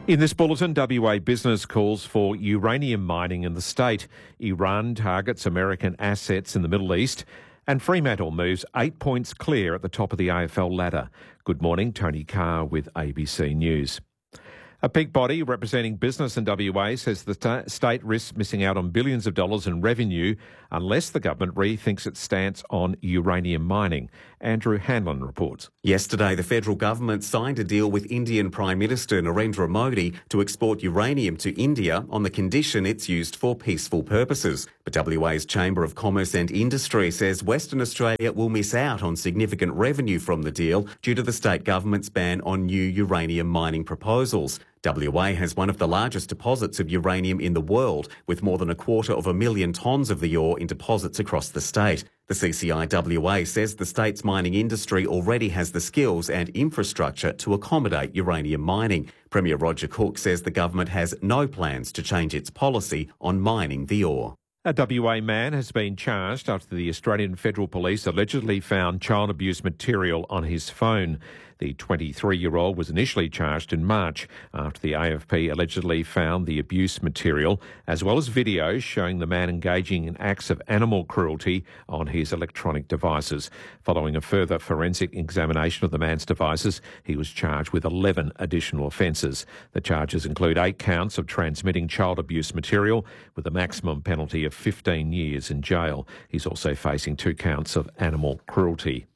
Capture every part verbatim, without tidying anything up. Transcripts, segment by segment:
In this bulletin, W A Business calls for uranium mining in the state. Iran targets American assets in the Middle East. And Fremantle moves eight points clear at the top of the A F L ladder. Good morning, Tony Carr with A B C News. A peak body representing business in W A says the st- state risks missing out on billions of dollars in revenue unless the government rethinks its stance on uranium mining. Andrew Hanlon reports. Yesterday, the federal government signed a deal with Indian Prime Minister Narendra Modi to export uranium to India on the condition it's used for peaceful purposes. But W A's Chamber of Commerce and Industry says Western Australia will miss out on significant revenue from the deal due to the state government's ban on new uranium mining proposals. W A has one of the largest deposits of uranium in the world, with more than a quarter of a million tonnes of the ore in deposits across the state. The C C I W A says the state's mining industry already has the skills and infrastructure to accommodate uranium mining. Premier Roger Cook says the government has no plans to change its policy on mining the ore. A W A man has been charged after the Australian Federal Police allegedly found child abuse material on his phone. The twenty-three-year-old was initially charged in March after the A F P allegedly found the abuse material, as well as videos showing the man engaging in acts of animal cruelty on his electronic devices. Following a further forensic examination of the man's devices, he was charged with eleven additional offences. The charges include eight counts of transmitting child abuse material with a maximum penalty of fifteen years in jail. He's also facing two counts of animal cruelty.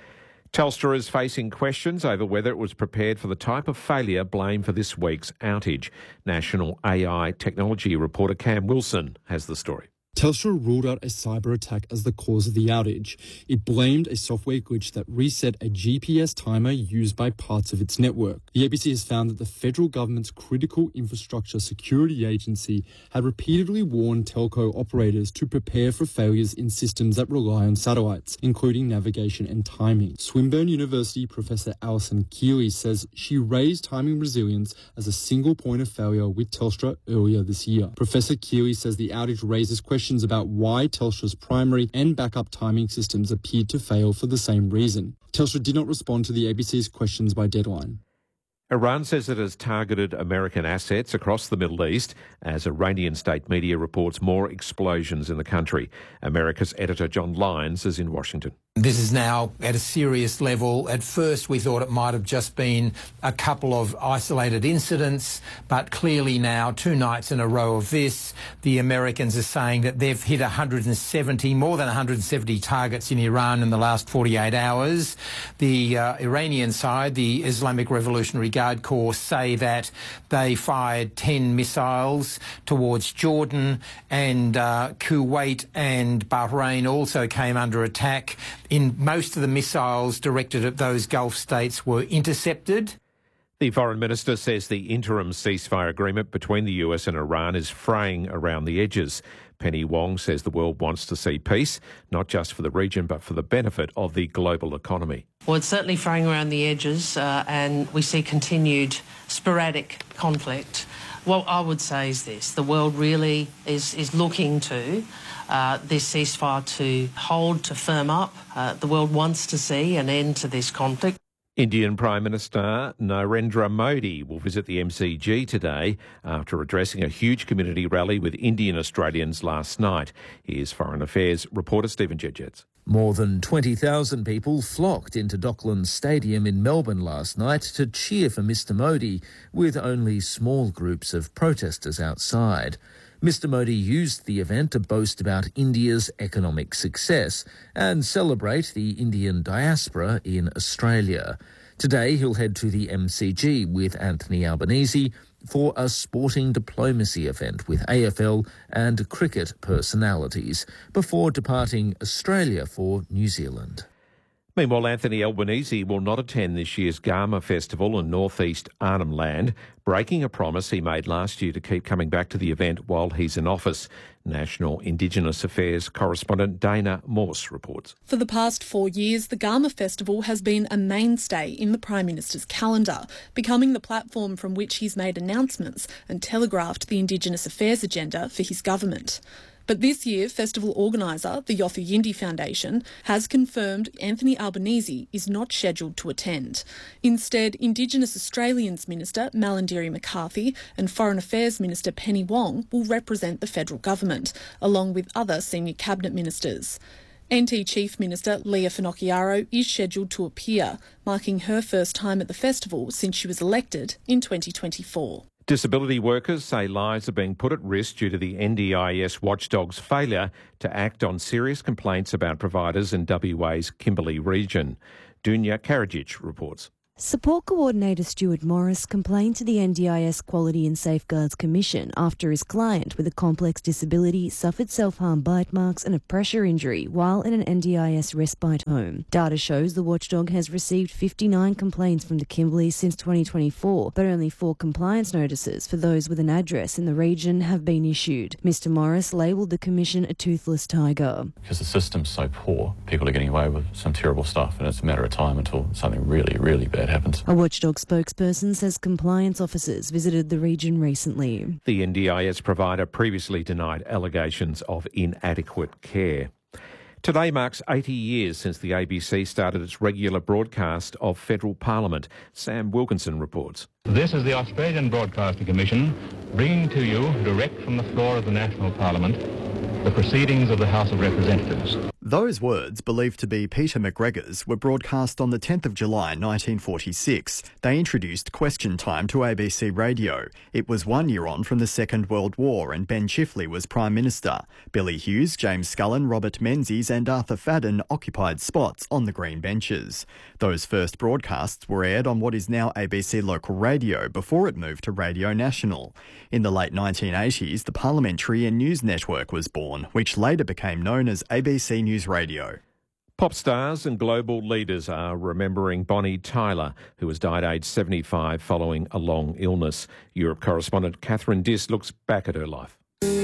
Telstra is facing questions over whether it was prepared for the type of failure blamed for this week's outage. National A I technology reporter Cam Wilson has the story. Telstra ruled out a cyber attack as the cause of the outage. It blamed a software glitch that reset a G P S timer used by parts of its network. The A B C has found that the federal government's Critical Infrastructure Security Agency had repeatedly warned telco operators to prepare for failures in systems that rely on satellites, including navigation and timing. Swinburne University Professor Alison Keeley says she raised timing resilience as a single point of failure with Telstra earlier this year. Professor Keeley says the outage raises questions about why Telstra's primary and backup timing systems appeared to fail for the same reason. Telstra did not respond to the A B C's questions by deadline. Iran says it has targeted American assets across the Middle East as Iranian state media reports more explosions in the country. America's editor John Lyons is in Washington. This is now at a serious level. At first we thought it might have just been a couple of isolated incidents, but clearly now, two nights in a row of this, the Americans are saying that they've hit one hundred seventy, more than one hundred seventy targets in Iran in the last forty-eight hours. The uh, Iranian side, the Islamic Revolutionary Guard Corps, say that they fired ten missiles towards Jordan, and uh, Kuwait and Bahrain also came under attack. In most of the missiles directed at those Gulf states were intercepted. The Foreign Minister says the interim ceasefire agreement between the U S and Iran is fraying around the edges. Penny Wong says the world wants to see peace, not just for the region, but for the benefit of the global economy. Well, it's certainly fraying around the edges, uh, and we see continued sporadic conflict. What I would say is this: the world really is, is looking to uh, this ceasefire to hold, to firm up. Uh, the world wants to see an end to this conflict. Indian Prime Minister Narendra Modi will visit the M C G today after addressing a huge community rally with Indian Australians last night. Here's Foreign Affairs reporter Stephen Jedgetts. More than twenty thousand people flocked into Docklands Stadium in Melbourne last night to cheer for Mister Modi, with only small groups of protesters outside. Mister Modi used the event to boast about India's economic success and celebrate the Indian diaspora in Australia. Today he'll head to the M C G with Anthony Albanese for a sporting diplomacy event with A F L and cricket personalities before departing Australia for New Zealand. Meanwhile, Anthony Albanese will not attend this year's Garma Festival in northeast Arnhem Land, breaking a promise he made last year to keep coming back to the event while he's in office. National Indigenous Affairs correspondent Dana Morse reports. For the past four years, the Garma Festival has been a mainstay in the Prime Minister's calendar, becoming the platform from which he's made announcements and telegraphed the Indigenous Affairs agenda for his government. But this year, festival organiser, the Yothu Yindi Foundation, has confirmed Anthony Albanese is not scheduled to attend. Instead, Indigenous Australians Minister Malarndirri McCarthy and Foreign Affairs Minister Penny Wong will represent the federal government, along with other senior cabinet ministers. N T Chief Minister Leah Finocchiaro is scheduled to appear, marking her first time at the festival since she was elected in twenty twenty-four. Disability workers say lives are being put at risk due to the N D I S watchdog's failure to act on serious complaints about providers in W A's Kimberley region. Dunya Karadzic reports. Support Coordinator Stuart Morris complained to the N D I S Quality and Safeguards Commission after his client with a complex disability suffered self-harm bite marks and a pressure injury while in an N D I S respite home. Data shows the watchdog has received fifty-nine complaints from the Kimberley since twenty twenty-four, but only four compliance notices for those with an address in the region have been issued. Mister Morris labelled the commission a toothless tiger. Because the system's so poor, people are getting away with some terrible stuff, and it's a matter of time until something really, really bad happens. A watchdog spokesperson says compliance officers visited the region recently. The N D I S provider previously denied allegations of inadequate care. Today marks eighty years since the A B C started its regular broadcast of Federal Parliament. Sam Wilkinson reports. This is the Australian Broadcasting Commission bringing to you, direct from the floor of the National Parliament, the proceedings of the House of Representatives. Those words, believed to be Peter McGregor's, were broadcast on the tenth of July nineteen forty-six. They introduced Question Time to A B C Radio. It was one year on from the Second World War and Ben Chifley was Prime Minister. Billy Hughes, James Scullin, Robert Menzies and Arthur Fadden occupied spots on the green benches. Those first broadcasts were aired on what is now A B C Local Radio before it moved to Radio National. In the late nineteen eighties, the Parliamentary and News Network was born, which later became known as A B C News Radio. Pop stars and global leaders are remembering Bonnie Tyler, who has died aged seventy-five following a long illness. Europe correspondent Catherine Diss looks back at her life.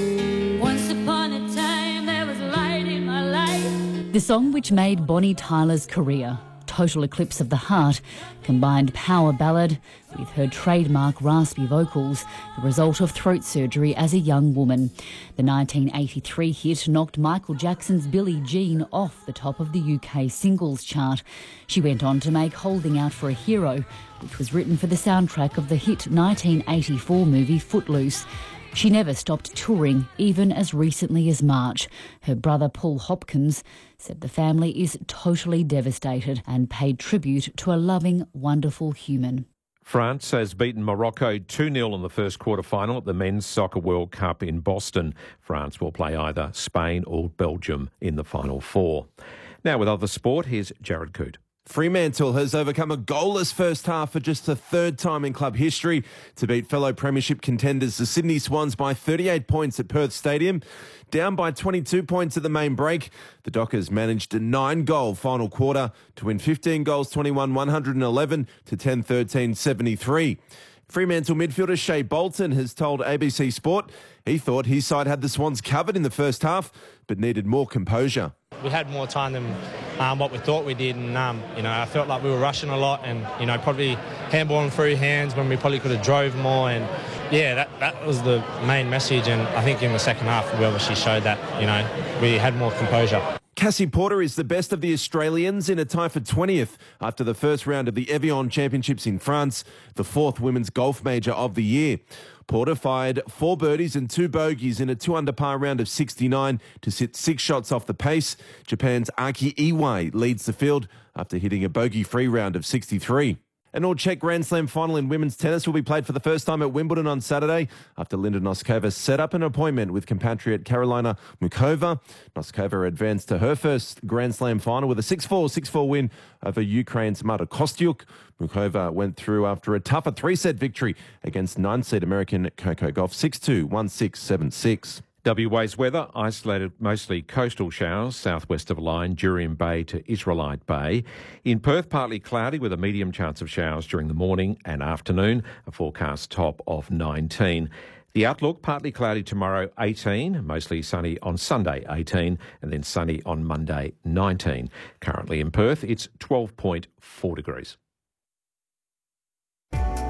Once upon a time there was light in my life. The song which made Bonnie Tyler's career, Total Eclipse of the Heart, combined power ballad with her trademark raspy vocals, the result of throat surgery as a young woman. The nineteen eighty-three hit knocked Michael Jackson's Billie Jean off the top of the U K singles chart. She went on to make Holding Out for a Hero, which was written for the soundtrack of the hit nineteen eighty-four movie Footloose. She never stopped touring, even as recently as March. Her brother Paul Hopkins said the family is totally devastated and paid tribute to a loving, wonderful human. France has beaten Morocco two nil in the first quarter-final at the Men's Soccer World Cup in Boston. France will play either Spain or Belgium in the Final Four. Now with other sport, here's Jared Coote. Fremantle has overcome a goalless first half for just the third time in club history to beat fellow premiership contenders the Sydney Swans by thirty-eight points at Perth Stadium. Down by twenty-two points at the main break, the Dockers managed a nine-goal final quarter to win fifteen goals, twenty-one one hundred eleven to ten thirteen seventy-three. Fremantle midfielder Shea Bolton has told A B C Sport he thought his side had the Swans covered in the first half, but needed more composure. We had more time than um, what we thought we did, and um, you know I felt like we were rushing a lot, and you know probably handballing through hands when we probably could have drove more, and yeah, that that was the main message. And I think in the second half we obviously showed that you know we had more composure. Cassie Porter is the best of the Australians in a tie for twentieth after the first round of the Evian Championships in France, the fourth women's golf major of the year. Porter fired four birdies and two bogeys in a two-under par round of sixty-nine to sit six shots off the pace. Japan's Aki Iwai leads the field after hitting a bogey-free round of sixty-three. An all-Czech Grand Slam final in women's tennis will be played for the first time at Wimbledon on Saturday after Linda Noskova set up an appointment with compatriot Karolina Mukova. Noskova advanced to her first Grand Slam final with a six four, six four win over Ukraine's Marta Kostyuk. Mukova went through after a tougher three-set victory against nine-seed American Coco Gauff six two, one six, seven six. W A's weather, isolated mostly coastal showers, southwest of Line, Jurien Bay to Israelite Bay. In Perth, partly cloudy with a medium chance of showers during the morning and afternoon, a forecast top of nineteen. The outlook, partly cloudy tomorrow, eighteen, mostly sunny on Sunday, eighteen, and then sunny on Monday, nineteen. Currently in Perth, it's twelve point four degrees.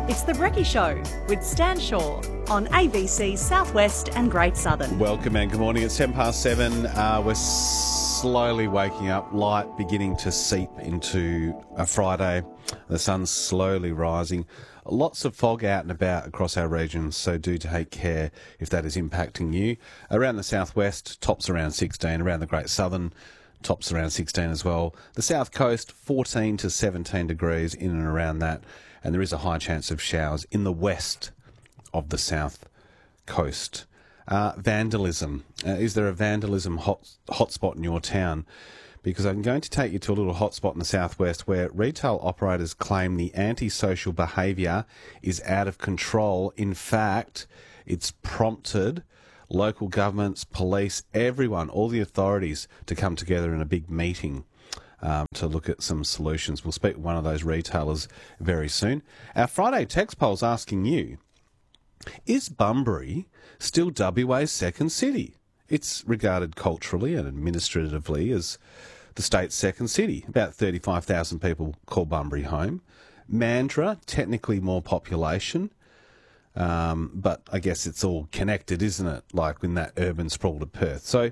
It's The Brekkie Show with Stan Shaw on A B C Southwest and Great Southern. Welcome and good morning. It's ten past seven. Uh, we're slowly waking up, light beginning to seep into a Friday. The sun's slowly rising. Lots of fog out and about across our region, so do take care if that is impacting you. Around the southwest, tops around sixteen. Around the Great Southern, tops around sixteen as well. The south coast, fourteen to seventeen degrees in and around that. And there is a high chance of showers in the west of the south coast. Uh, vandalism. Uh, is there a vandalism hot hotspot in your town? Because I'm going to take you to a little hotspot in the southwest where retail operators claim the antisocial behaviour is out of control. In fact, it's prompted local governments, police, everyone, all the authorities to come together in a big meeting Um, to look at some solutions. We'll speak with one of those retailers very soon. Our Friday text poll's asking you, is Bunbury still W A's second city? It's regarded culturally and administratively as the state's second city. About thirty-five thousand people call Bunbury home. Mandurah, technically more population, um, but I guess it's all connected, isn't it? Like in that urban sprawl to Perth. So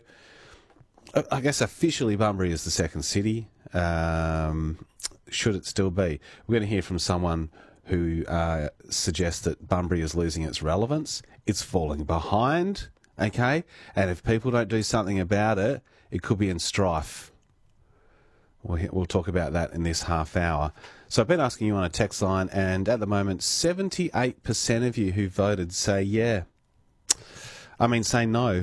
I guess officially Bunbury is the second city. Um, should it still be? We're going to hear from someone who uh, suggests that Bunbury is losing its relevance. It's falling behind, okay? And if people don't do something about it, it could be in strife. We'll, we'll talk about that in this half hour. So I've been asking you on a text line, and at the moment, seventy-eight percent of you who voted say yeah. I mean, say no.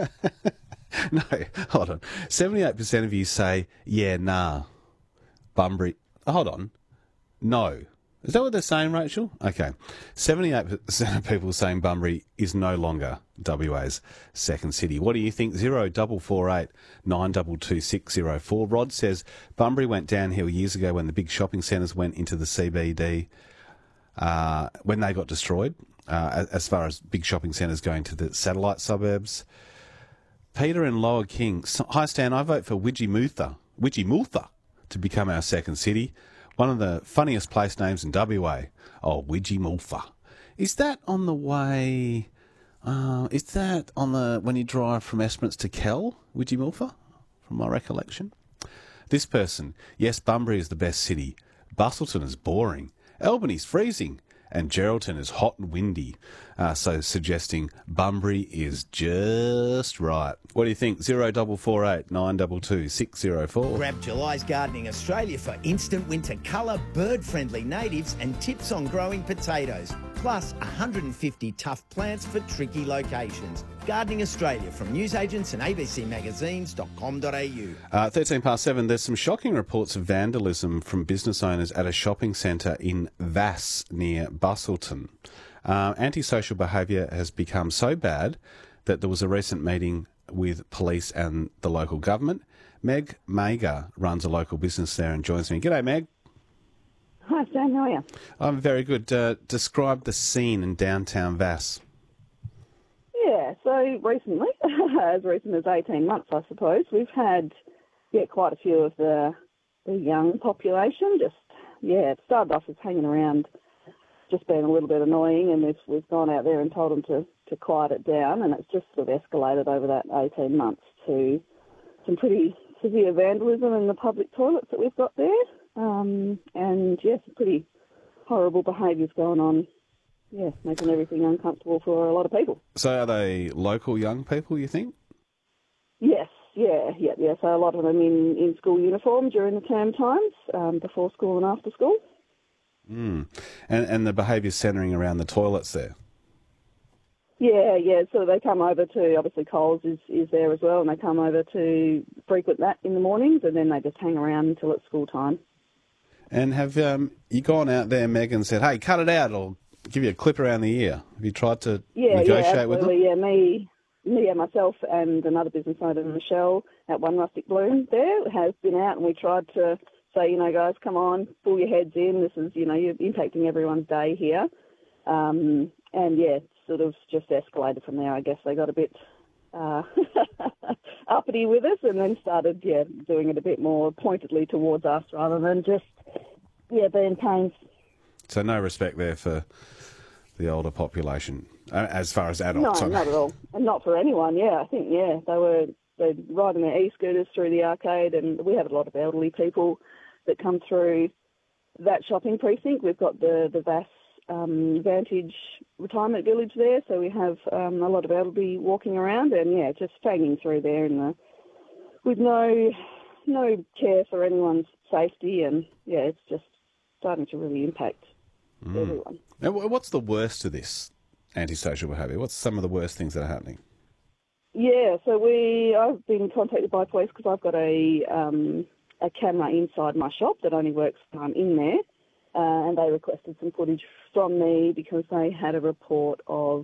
No, hold on. seventy-eight percent of you say, yeah, nah. Bunbury. Hold on. No. Is that what they're saying, Rachel? Okay. seventy-eight percent of people saying Bunbury is no longer W A's second city. What do you think? zero double four eight nine two two six zero four. Rod says Bunbury went downhill years ago when the big shopping centres went into the C B D, uh, when they got destroyed, uh, as far as big shopping centres going to the satellite suburbs. Peter in Lower King. Hi, Stan. I vote for Widgiemootha, Widgiemootha to become our second city. One of the funniest place names in W A. Oh, Widgiemootha. Is that on the way... Uh, is that on the... when you drive from Esperance to Kell, Widgiemootha, from my recollection? This person. Yes, Bunbury is the best city. Busselton is boring. Albany's freezing. And Geraldton is hot and windy, uh, so suggesting Bunbury is just right. What do you think? zero double four eight nine two two six zero four. Grab July's Gardening Australia for instant winter colour, bird-friendly natives and tips on growing potatoes. Plus one hundred fifty tough plants for tricky locations. Gardening Australia from newsagents and a b c magazines dot com dot a u. Uh, thirteen past seven, there's some shocking reports of vandalism from business owners at a shopping centre in Vass near Busselton. Uh, antisocial behaviour has become so bad that there was a recent meeting with police and the local government. Meg Mager runs a local business there and joins me. G'day, Meg. Hi, Stan. How are you? I'm very good. Uh, describe the scene in downtown Vass. Yeah, so recently, as recent as eighteen months, I suppose, we've had yeah quite a few of the the young population. Just yeah, it started off as hanging around, just being a little bit annoying, and we've we've gone out there and told them to, to quiet it down, and it's just sort of escalated over that eighteen months to some pretty severe vandalism in the public toilets that we've got there. Um, and, yes, yeah, pretty horrible behaviours going on, yeah, making everything uncomfortable for a lot of people. So are they local young people, you think? Yes, yeah, yeah, yeah. So a lot of them in, in school uniform during the term times, um, before school and after school. Mm. And, and the behaviour centring around the toilets there? Yeah, yeah. So they come over to, obviously Coles is, is there as well, and they come over to frequent that in the mornings, and then they just hang around until it's school time. And have um, you gone out there, Meg, and said, hey, cut it out, or give you a clip around the ear? Have you tried to yeah, negotiate yeah, with them? Yeah, me, me and myself and another business owner, Michelle, at One Rustic Bloom there, has been out, and we tried to say, you know, guys, come on, pull your heads in. This is, you know, you're impacting everyone's day here. Um, and, yeah, sort of just escalated from there. I guess they got a bit uh, uppity with us and then started, yeah, doing it a bit more pointedly towards us rather than just, yeah, being pains. So no respect there for the older population, uh, as far as adults. No, not at all. And not for anyone, yeah. I think, yeah, they were they're riding their e-scooters through the arcade, and we have a lot of elderly people that come through that shopping precinct. We've got the, the V A S um, Vantage Retirement Village there, so we have um, a lot of elderly walking around, and, yeah, just fanging through there in the, with no no care for anyone's safety, and, yeah, it's just starting to really impact mm. everyone. Now, what's the worst of this antisocial behaviour? What's some of the worst things that are happening? Yeah, so we I've been contacted by police because I've got a um, a camera inside my shop that only works when I'm in there, uh, and they requested some footage from me because they had a report of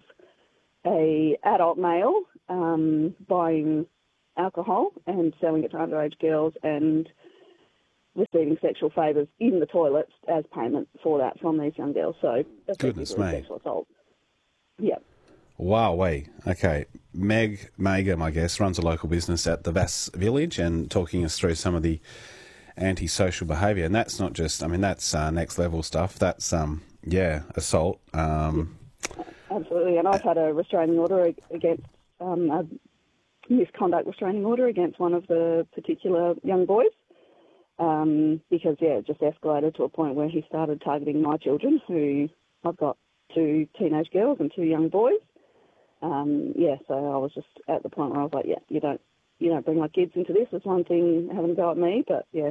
a adult male um, buying alcohol and selling it to underage girls and receiving sexual favours in the toilets as payment for that from these young girls. So goodness me, sexual assault. Yeah. Wow, way. Okay. Meg Mangum, I guess, runs a local business at the V A S Village and talking us through some of the antisocial behaviour. And that's not just, I mean, that's uh, next level stuff. That's, um, yeah, assault. Um, Absolutely. And I've had a restraining order against, um, a misconduct restraining order against one of the particular young boys um, because, yeah, it just escalated to a point where he started targeting my children, who I've got two teenage girls and two young boys. Um, yeah, so I was just at the point where I was like, yeah, you don't, you don't bring my kids into this. It's one thing having a go at me, but yeah.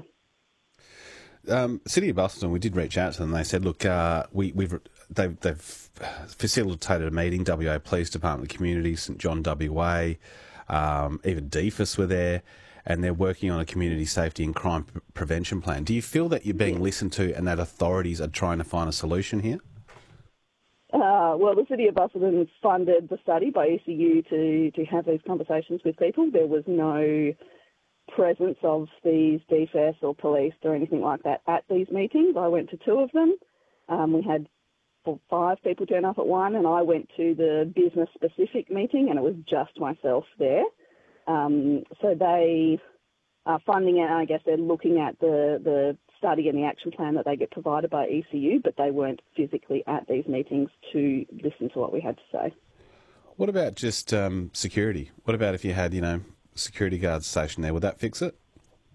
Um, City of Busselton, we did reach out to them. They said, look, uh, we, we've they've, they've facilitated a meeting. W A Police Department, Community, St John W A, um, even D F A S were there, and they're working on a community safety and crime p- prevention plan. Do you feel that you're being yeah. listened to and that authorities are trying to find a solution here? Uh, well, the City of Busselton funded the study by E C U to, to have these conversations with people. There was no presence of these D F A S or police or anything like that at these meetings. I went to two of them. Um, we had five people turn up at one, and I went to the business-specific meeting, and it was just myself there. Um, so they are funding it, and I guess they're looking at the, the study and the action plan that they get provided by E C U, but they weren't physically at these meetings to listen to what we had to say. What about just um, security? What about if you had, you know, security guards stationed there? Would that fix it?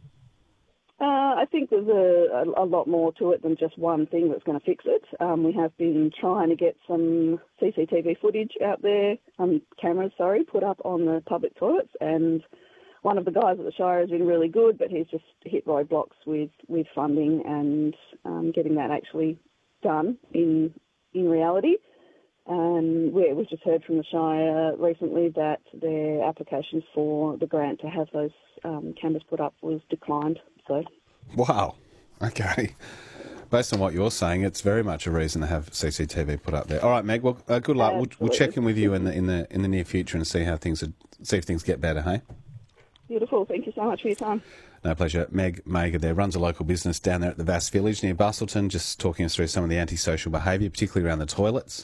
Uh, I think there's a, a, a lot more to it than just one thing that's going to fix it. Um, we have been trying to get some C C T V footage out there, um, cameras, sorry, put up on the public toilets, and one of the guys at the Shire has been really good, but he's just hit roadblocks with, with funding and um, getting that actually done in in reality. And we, we've just heard from the Shire recently that their application for the grant to have those um, cameras put up was declined. So, wow. Okay. Based on what you're saying, it's very much a reason to have C C T V put up there. All right, Meg. Well, uh, good luck. We'll, we'll check in with you in the in the in the near future and see how things are, see if things get better. Hey. Beautiful. Thank you so much for your time. No pleasure. Meg Mangum there runs a local business down there at the V A S Village near Busselton, just talking us through some of the antisocial behaviour, particularly around the toilets.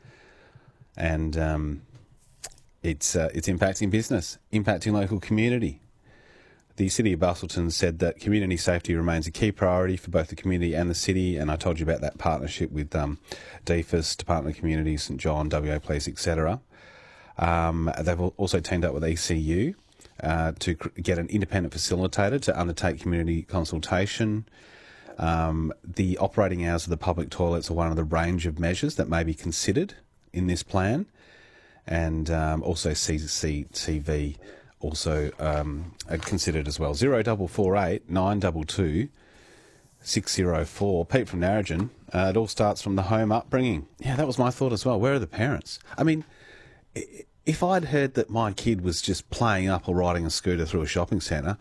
And um, it's uh, it's impacting business, impacting local community. The City of Busselton said that community safety remains a key priority for both the community and the city, and I told you about that partnership with um, D F A S, Department of Community, St John, W A Police, et cetera. Um, they've also teamed up with E C U uh, to cr- get an independent facilitator to undertake community consultation. Um, the operating hours of the public toilets are one of the range of measures that may be considered in this plan, and um, also C C T V also um, considered as well. Zero double four eight nine double two six zero four. Pete from Narrogin. Uh, it all starts from the home upbringing. Yeah, that was my thought as well. Where are the parents? I mean, if I'd heard that my kid was just playing up or riding a scooter through a shopping centre,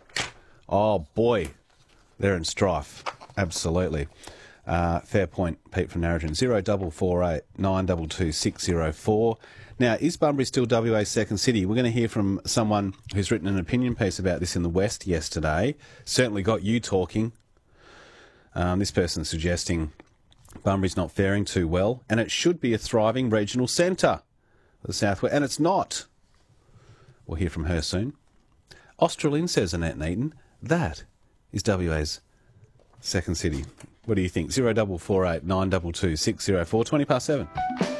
oh boy, they're in strife. Absolutely. Uh, fair point, Pete from Narrogin. Zero double four eight nine double two six zero four. Now, is Bunbury still W A's second city? We're going to hear from someone who's written an opinion piece about this in the West yesterday. Certainly got you talking. Um, this person's suggesting Bunbury's not faring too well, and it should be a thriving regional centre, the Southwest, and it's not. We'll hear from her soon. Australin, says Annette Neaton, that is W A's Second City. What do you think? zero double four eight nine two two six zero four, twenty past seven.